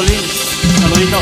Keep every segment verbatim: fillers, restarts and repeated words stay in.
Solín. Saludito.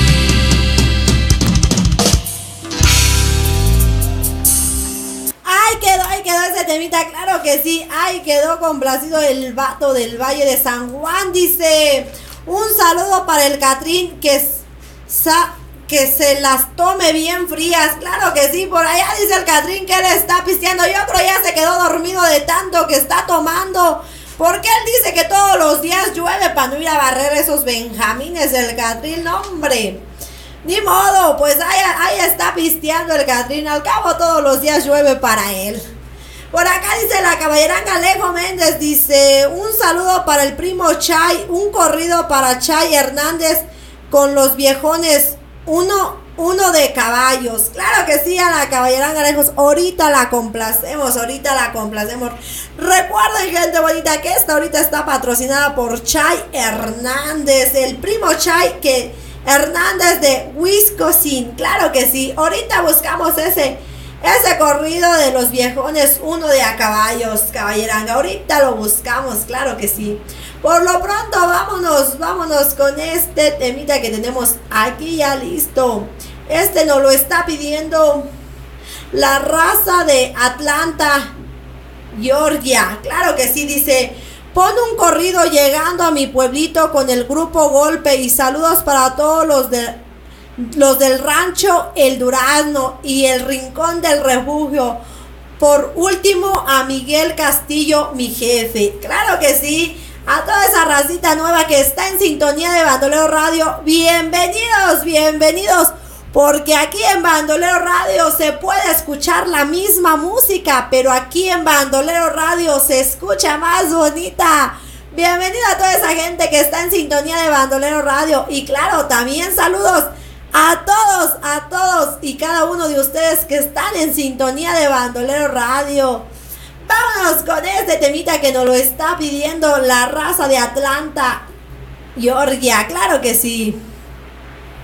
Ahí quedó, ahí quedó ese temita, claro que sí. Ahí quedó complacido el vato del Valle de San Juan. Dice, un saludo para el Catrín que, sa, que se las tome bien frías. Claro que sí, por allá dice el Catrín que él está pisteando. Yo creo ya se quedó dormido de tanto que está tomando. Porque él dice que todos los días llueve para no ir a barrer esos benjamines del Catrín. No, hombre, ni modo, pues ahí, ahí está pisteando el Catrín. Al cabo todos los días llueve para él. Por acá dice la caballeranga Alejo Méndez, dice, un saludo para el primo Chay, un corrido para Chay Hernández con los viejones, uno, uno de caballos. Claro que sí, a la caballeranga Alejos, ahorita la complacemos, ahorita la complacemos. Recuerden, gente bonita, que esta ahorita está patrocinada por Chay Hernández, el primo Chay que Hernández de Wisconsin. Claro que sí, ahorita buscamos ese Ese corrido de los viejones, uno de a caballos, caballeranga. Ahorita lo buscamos, claro que sí. Por lo pronto, vámonos, vámonos con este temita que tenemos aquí ya listo. Este nos lo está pidiendo la raza de Atlanta, Georgia. Claro que sí, dice, pon un corrido llegando a mi pueblito con el grupo Golpe y saludos para todos los de... los del rancho El Durazno y el Rincón del Refugio. Por último, a Miguel Castillo, mi jefe. Claro que sí, a toda esa racita nueva que está en sintonía de Bandolero Radio. Bienvenidos, bienvenidos. Porque aquí en Bandolero Radio se puede escuchar la misma música, pero aquí en Bandolero Radio se escucha más bonita. Bienvenido a toda esa gente que está en sintonía de Bandolero Radio. Y claro, también saludos a todos, a todos y cada uno de ustedes que están en sintonía de Bandolero Radio. Vámonos con este temita que nos lo está pidiendo la raza de Atlanta, Georgia. Claro que sí.